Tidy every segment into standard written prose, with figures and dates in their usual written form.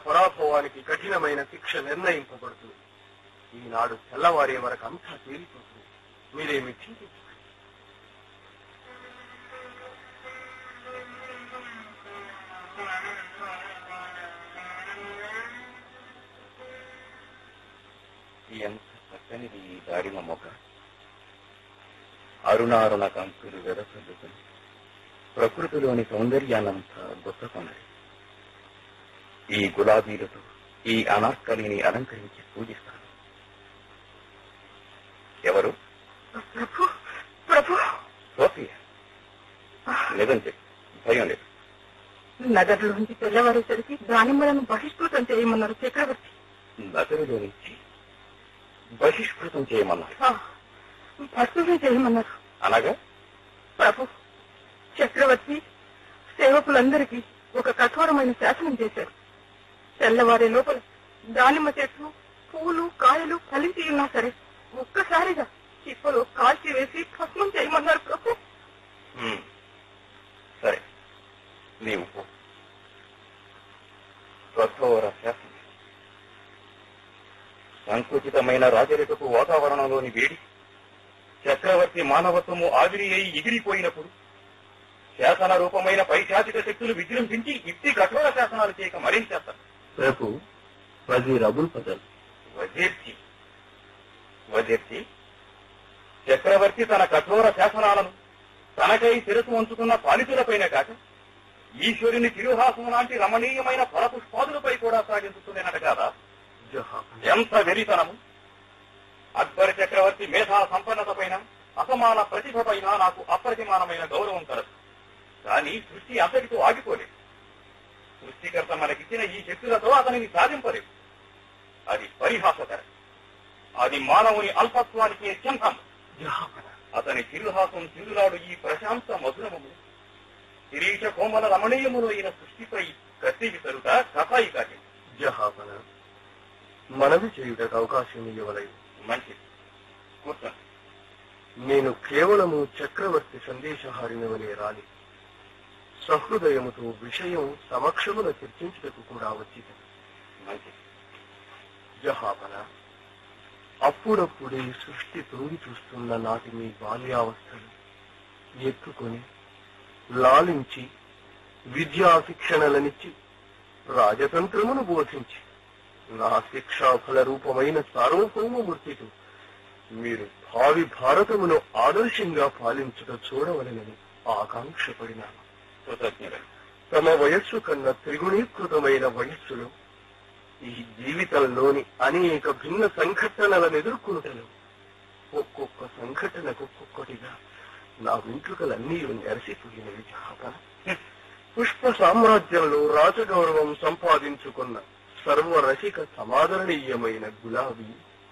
పరాభవానికి కఠినమైన శిక్ష నిర్ణయింపబడుతుంది. ఈనాడు తెల్లవారే వరకు అంతా తేలిపోతుంది. మీరేమి చింతించండి. ఎంత చక్కనిది ఈ దాడిమ మొక్క. అరుణారుణ కంకులు వెదసల్లుకుని ప్రకృతిలోని సౌందర్యాన్నంతా గొప్పకొన్నది. ఈ గులాబీలతో ఈ అనార్కలిని అలంకరించి పూజిస్తాను. ఎవరు? సోఫియా. నిజం చెప్పు, భయం లేదు. నగర్లోంచి తెల్లవారేసరికి దానిమ్మలను బహిష్కృతం చేయమన్నారు చక్రవర్తి. నగరులో నుంచి బహిష్కృతం చేయమన్నారు? భస్మమే చేయమన్నారు. అనగా? ప్రభు, చక్రవర్తి సేవకులందరికీ ఒక కఠోరమైన శాసనం చేశారు. తెల్లవారే లోపల దానిమ్మ చెట్లు, పూలు, కాయలు ఫలించి ఉన్నా సరే ఒక్కసారిగా చిప్పలో కాల్చి వేసి భస్మం చేయమన్నారు ప్రభు. సరే, నీవు కఠోర శాసనం. సంకుచితమైన రాజరికపు వాతావరణంలోని వేడి చక్రవర్తి మానవత్వము ఆవిరి అయి ఎగిరిపోయినప్పుడు శాసన రూపమైన పైశాచిక శక్తులు విజృంభించి ఇట్టి కఠోర శాసనాలు చేయక మరేం చేస్తారు? రేపు వజీర్ అబుల్ ఫజల్. వజీర్జీ, చక్రవర్తి తన కఠోర శాసనాలను తనకై శిరసు వంచుకున్న పాలితులపైన కాక ఈశ్వరుని తిరుహాసం లాంటి రమణీయమైన ఫలపుష్పాదులపై కూడా సాగించుతున్నట కాదా? ఎంత వెరితనము! అక్బర్ చక్రవర్తి మేధా సంపన్నత పైన, అసమాన ప్రతిభ పైన నాకు అప్రతిమానమైన గౌరవం కలదు. కానీ సృష్టి అంతటితో ఆగిపోలేదు. సృష్టికర్త మనకిచ్చిన ఈ శక్తులతో అతనిని సాధింపలేదు. అది పరిహాసకరం. అది మానవుని అల్పత్వానికి చిహ్నం. అతని తిరుహాసం చిందులాడు ఈ ప్రశాంత మధురమము శిరీష కోమల రమణీయములు అయిన సృష్టిపై కత్తి విసరుట కథాయి కార్యం. జహాపన, మనవి చేయుటకు అవకాశం ఇవ్వలేదు. మంచిది, కూర్చోండి. నేను కేవలము చక్రవర్తి సందేశహారిని వలె రాలి సహృదయముతో విషయం సమక్షమున చర్చించుటకు కూడా వచ్చింది. మంచిది. జహాపన, అప్పుడప్పుడే సృష్టి తొంగి చూస్తున్న నాటి మీ బాల్యావస్థలు ఎత్తుకొని లాలించి విద్యా శిక్షణలనిచ్చి రాజతంత్రమును బోధించి నా శిక్షాఫల రూపమైన సార్వభౌమమూర్తితో మీరు భావి భారతమును ఆదర్శంగా పాలించుట చూడవలెనని ఆకాంక్షపడినాను. కృతజ్ఞులు. తమ వయస్సు కన్నా త్రిగుణీకృతమైన వయస్సులో ఈ జీవితంలోని అనేక భిన్న సంఘటనలను ఎదుర్కొనుటలో ఒక్కొక్క సంఘటనకు ఒక్కొక్కటిగా నా వెంట్రుకలన్నీ నెరసిపోయినవి. జహాపన, పుష్ప సామ్రాజ్యంలో రాజగౌరవం సంపాదించుకున్న సర్వరసిక సమాదరణీయమైన గులాబీ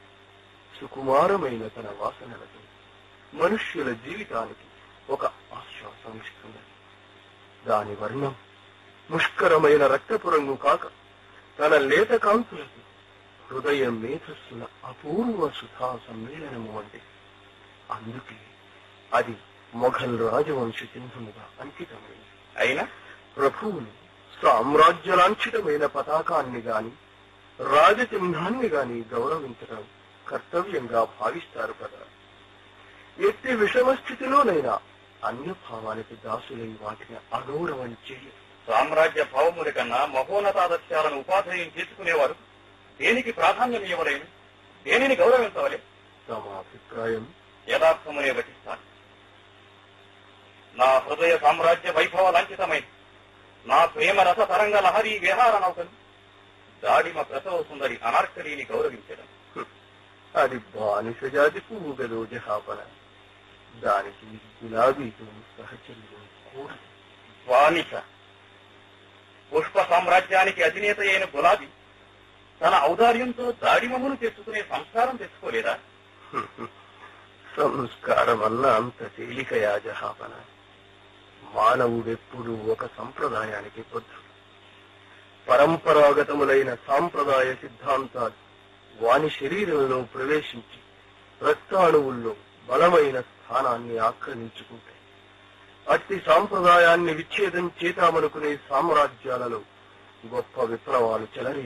సుకుమారమైన తన వాసనలతో మనుష్యుల జీవితానికి ఒక ఆశ్వాసం ఇస్తున్నది. దాని వర్ణం ముష్కరమైన రక్తపు రంగు కాక తన లేత కాంతులతో హృదయ మేధస్సుల అపూర్వ సుధా సమ్మేళనము అంటే అందుకే అది మొఘల్ రాజవంశ చిహ్నముగా అంకితమైంది. అయినా ప్రభువులు సామ్రాజ్యలాంఛితమైన పతాకాన్ని గాని రాజచిహ్నాన్ని గాని గౌరవించడం కర్తవ్యంగా భావిస్తారు కదా. ఎట్టి విషమ స్థితిలోనైనా అన్యభావానికి దాసులై వాటిని అగౌరవం చేయ సామ్రాజ్య భావముల కన్నా మహోన్నతాదర్శాలను ఉపాధేయం చేసుకునేవారు దేనికి ప్రాధాన్యం ఇవ్వలేను, దేనిని గౌరవించవలే? తమ అభిప్రాయం యథార్థమునే వటిస్తాను. నా హృదయ సామ్రాజ్య వైభవ లాంఛితమైన నా ప్రేమ రస తరంగ లహరి విహార నౌకను దాడిమ ప్రసవ సుందరి అనార్కలిని గౌరవించడం. అది బానిస జాతి పువ్వు గదో జహాపన, దానికి గులాబీతో సహచర్యం కూడదు. బానిస? పుష్ప సామ్రాజ్యానికి అధినేత అయిన గులాబీ తన ఔదార్యంతో దాడిమమును తెచ్చుకునే సంస్కారం తెచ్చుకోలేదా? సంస్కారం అన్న అంత తేలికయా జహాపన? మానవుడెప్పుడు ఒక సంప్రదాయానికి బద్ధుడు. పరంపరాగతములైన సాంప్రదాయ సిద్ధాంతాలు వాని శరీరంలో ప్రవేశించి రక్తాణువుల్లో బలమైన స్థానాన్ని ఆక్రమించుకుంటాయి. అట్టి సాంప్రదాయాన్ని విచ్ఛేదం చేతామనుకునే సామ్రాజ్యాలలో గొప్ప విప్లవాలు చెలరే